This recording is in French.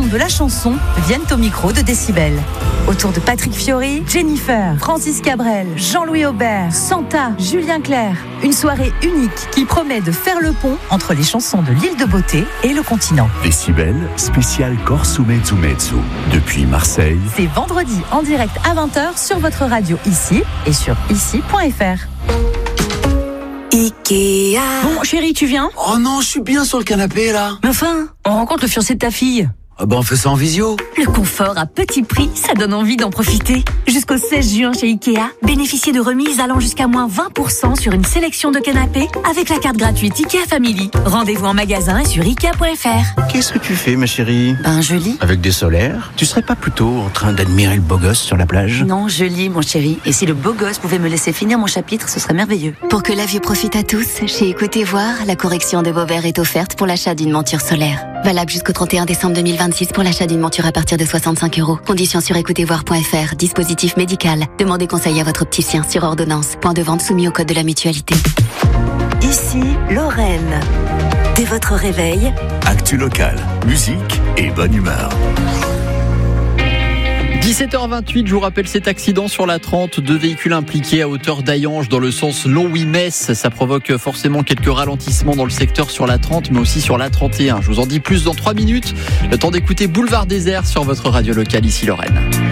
légendes de la chanson viennent au micro de Décibel. Autour de Patrick Fiori, Jennifer, Francis Cabrel, Jean-Louis Aubert, Santa, Julien Clerc. Une soirée unique qui promet de faire le pont entre les chansons de l'île de Beauté et le continent. Décibel, spécial Corso Mezzo Mezzo. Depuis Marseille. C'est vendredi en direct à 20h sur votre radio ici et sur ici.fr. Ikea. Bon, chérie, tu viens ? Oh non, je suis bien sur le canapé là. Mais enfin, on rencontre le fiancé de ta fille. Ah bah on fait ça en visio. Le confort à petit prix, ça donne envie d'en profiter. Jusqu'au 16 juin chez Ikea, bénéficiez de remises allant jusqu'à moins 20% sur une sélection de canapés avec la carte gratuite Ikea Family. Rendez-vous en magasin et sur Ikea.fr. Qu'est-ce que tu fais, ma chérie ? Ben, je lis. Avec des solaires ? Tu serais pas plutôt en train d'admirer le beau gosse sur la plage ? Non, je lis, mon chéri. Et si le beau gosse pouvait me laisser finir mon chapitre, ce serait merveilleux. Pour que la vue profite à tous, chez Écoutez Voir, la correction de vos verres est offerte pour l'achat d'une monture solaire. Valable jusqu'au 31 décembre 2026 pour l'achat d'une monture à partir de 65 €. Conditions sur écoutezvoir.fr. Dispositif médical. Demandez conseil à votre opticien sur ordonnance. Point de vente soumis au code de la mutualité. Ici, Lorraine. Dès votre réveil, Actu locale, musique et bonne humeur. 17h28, je vous rappelle cet accident sur la 30, 2 véhicules impliqués à hauteur d'Ayange dans le sens Longwy-Metz. Ça provoque forcément quelques ralentissements dans le secteur sur la 30, mais aussi sur la 31. Je vous en dis plus dans 3 minutes. Le temps d'écouter Boulevard Désert sur votre radio locale ici Lorraine.